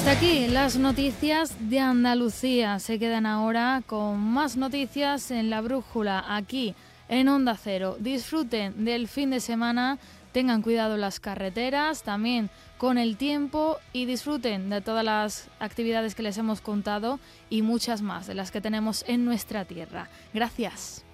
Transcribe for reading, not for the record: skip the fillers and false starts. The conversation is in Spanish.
Hasta aquí las noticias de Andalucía. Se quedan ahora con más noticias en La Brújula, aquí en Onda Cero. Disfruten del fin de semana, tengan cuidado en las carreteras, también con el tiempo, y disfruten de todas las actividades que les hemos contado y muchas más de las que tenemos en nuestra tierra. Gracias.